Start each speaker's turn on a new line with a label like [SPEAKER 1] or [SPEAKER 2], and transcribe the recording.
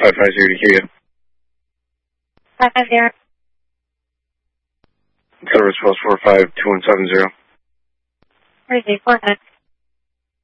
[SPEAKER 1] 550 to hear you.
[SPEAKER 2] 550.
[SPEAKER 1] Total response 452170.
[SPEAKER 2] Where's the 4